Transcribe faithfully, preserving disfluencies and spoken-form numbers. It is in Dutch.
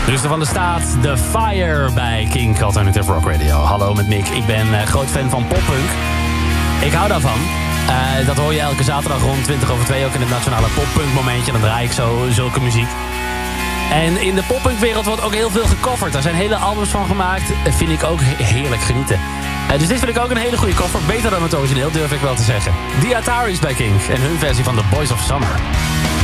Rusten van de Staat, The Fire bij Kink Alternative Rock Radio. Hallo met Mick, ik ben uh, groot fan van poppunk. Ik hou daarvan. Uh, dat hoor je elke zaterdag rond twintig over twee ook in het nationale poppunk momentje. Dan draai ik zo zulke muziek. En in de poppunkwereld wordt ook heel veel gecoverd. Daar zijn hele albums van gemaakt. Dat vind ik ook heerlijk genieten. Uh, dus dit vind ik ook een hele goede cover. Beter dan het origineel, durf ik wel te zeggen. The Ataris bij Kink en hun versie van The Boys of Summer.